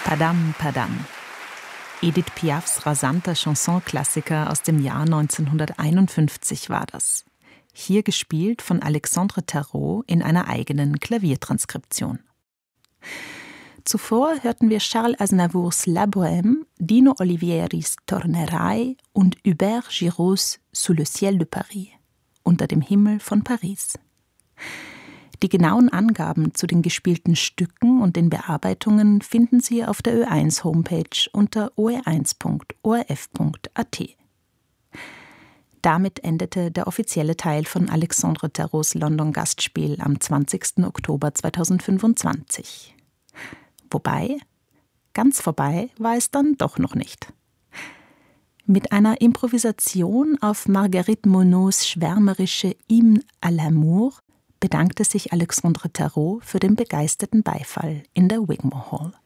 Padam Padam. Edith Piafs rasanter Chansonklassiker aus dem Jahr 1951 war das. Hier gespielt von Alexandre Tarot in einer eigenen Klaviertranskription. Zuvor hörten wir Charles Aznavours La Bohème, Dino Olivieris Tornerai und Hubert Giroux Sous le ciel de Paris, unter dem Himmel von Paris. Die genauen Angaben zu den gespielten Stücken und den Bearbeitungen finden Sie auf der Ö1-Homepage unter oe1.orf.at. Damit endete der offizielle Teil von Alexandre Tarots London-Gastspiel am 20. Oktober 2025. Wobei, ganz vorbei war es dann doch noch nicht. Mit einer Improvisation auf Marguerite Monod's schwärmerische Hymne à l'amour bedankte sich Alexandre Tarot für den begeisterten Beifall in der Wigmore Hall.